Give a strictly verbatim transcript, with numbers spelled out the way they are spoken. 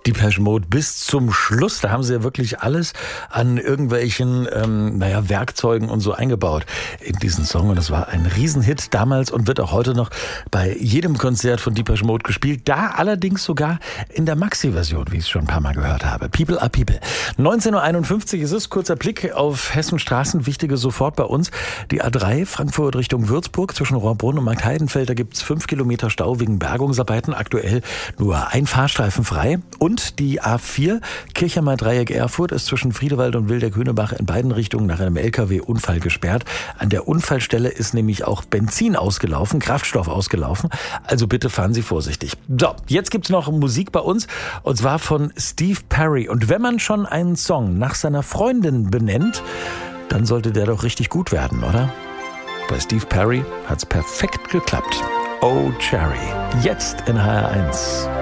Depeche Mode bis zum Schluss. Da haben sie ja wirklich alles an irgendwelchen, ähm, naja, Werkzeugen und so eingebaut in diesen Song. Und das war ein Riesenhit damals und wird auch heute noch bei jedem Konzert von Depeche Mode gespielt. Da allerdings sogar in der Maxi-Version, wie ich es schon ein paar Mal gehört habe. People are People. neunzehn Uhr einundfünfzig ist es. Kurzer Blick auf Hessenstraßen. Wichtige sofort bei uns. Die A drei Frankfurt Richtung Würzburg zwischen Rohrbrunn und Marktheidenfeld. Da gibt es fünf Kilometer Stau wegen Bergungsarbeiten. Aktuell nur ein Fahrstreifen frei. Und die A vier Kirchheimer Dreieck Erfurt ist zwischen Friedewald und Wildeck-Hünebach in beiden Richtungen nach einem L K W-Unfall gesperrt. An der Unfallstelle ist nämlich auch Benzin ausgelaufen, Kraftstoff ausgelaufen. Also bitte fahren Sie vorsichtig. So, jetzt gibt's noch Musik bei uns und zwar von Steve Perry. Und wenn man schon einen Song nach seiner Freundin benennt, dann sollte der doch richtig gut werden, oder? Bei Steve Perry hat's perfekt geklappt. Oh Cherry. Jetzt in H R eins.